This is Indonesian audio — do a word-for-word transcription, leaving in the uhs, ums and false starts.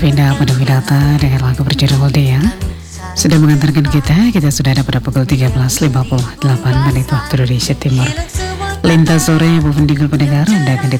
Pindah pada Widata dengan lagu berjudul Dia sudah mengantarkan kita. Kita sudah ada pada pukul tiga belas lewat lima puluh delapan menit waktu Indonesia Timur. Lintas sore, Bapak Pendengar pendengar, Anda akan